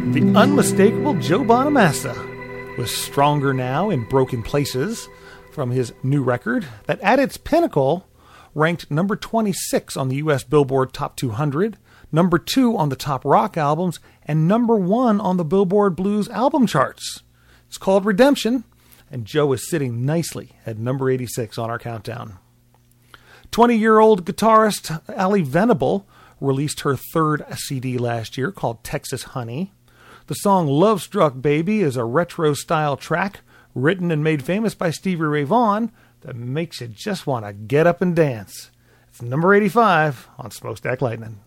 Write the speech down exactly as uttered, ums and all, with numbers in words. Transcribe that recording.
The unmistakable Joe Bonamassa was Stronger Now in Broken Places from his new record that at its pinnacle ranked number twenty-six on the U S Billboard Top two hundred, number two on the top rock albums, and number one on the Billboard Blues album charts. It's called Redemption, and Joe is sitting nicely at number eighty-six on our countdown. twenty-year-old guitarist Ali Venable released her third C D last year called Texas Honey. The song Love Struck Baby is a retro-style track written and made famous by Stevie Ray Vaughan that makes you just want to get up and dance. It's number eighty-five on Smokestack Lightning.